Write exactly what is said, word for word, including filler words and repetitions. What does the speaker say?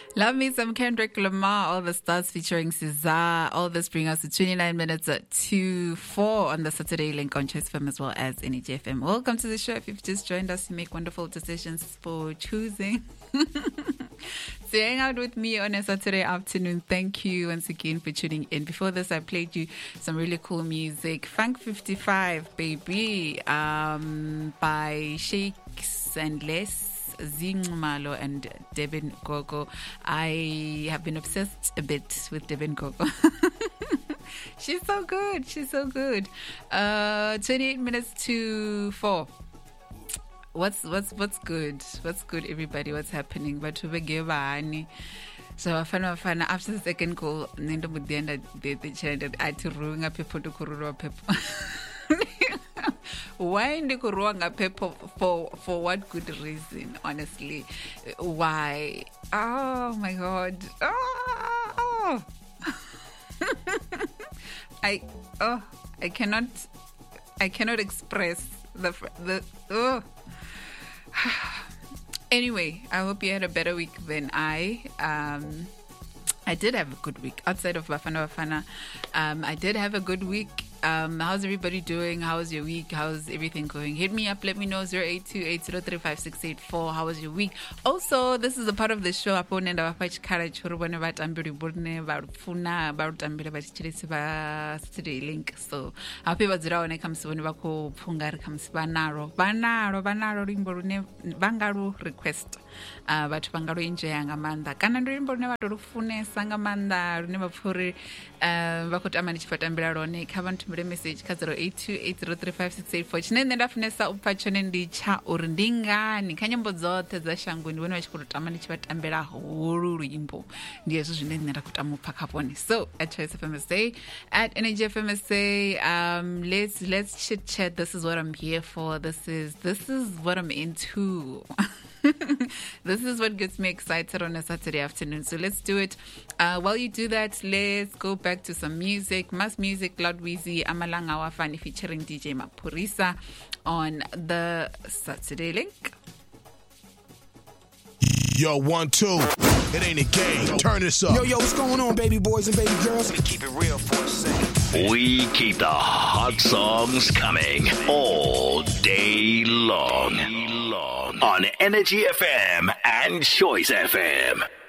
Love me some Kendrick Lamar, All the Stars featuring Cesar. All this brings us to twenty-nine minutes to four on the Saturday Link on Choice F M as well as N H F M. Welcome to the show. If you've just joined us, you make wonderful decisions for choosing to hang out with me on a Saturday afternoon. Thank you once again for tuning in. Before this, I played you some really cool music. Funk fifty-five, baby, um, by Shakes and Les. Zingumalo and Devin Gogo. I have been obsessed a bit with Devin Gogo. She's so good. She's so good. Uh, twenty-eight minutes to four. What's what's what's good? What's good, everybody? What's happening? But to begin, so afana afana after the second call, nendo mudenda the the channel I to ruin up people to kururo people. Why ndikuruanga people for for what good reason? Honestly, why? Oh my God! Oh, I oh I cannot I cannot express the the oh. Anyway, I hope you had a better week than I. Um, I did have a good week outside of Bafana Bafana. Um, I did have a good week. Um, how's everybody doing? How's your week? How's everything going? Hit me up. Let me know. zero eight two eight zero three five six eight four. How was your week? Also, this is a part of the show. Aponenda bafach courage. Churubone bat ambiri burne about funa about ambiri bat chirisi ba Saturday Link. So happy bazira when it comes to when bako pungar comes banaro banaro banaro rimborune bangaru request. Uh, but bangaru inje yangamanda. Kana rimborune bat rufune sangamanda rune bapuri bakot amani chifata ambira rone kabantu message zero eight two eight zero three five six eight four chinene ndafunesa upachone ndicha uri ndingani kanyambo dzote dzashangu ndiwona vachikutotamana ndichivatambira huru ruimbo ndiyezvo zvinenge ndakutamupa kaponi. So at Choice F M S A, at N H F M S A, um let's let's chit chat. This is what I'm here for. This is this is what I'm into. This is what gets me excited on a Saturday afternoon. So let's do it. Uh, while you do that, let's go back to some music. Mass music, Loud Weezy, Amalanga Wafani featuring D J Mapurisa on the Saturday Link. Yo, one, two. It ain't a game. Turn this up. Yo, yo, what's going on, baby boys and baby girls? We keep it real for a second. We keep the hot songs coming all day long. On Energy F M and Choice F M.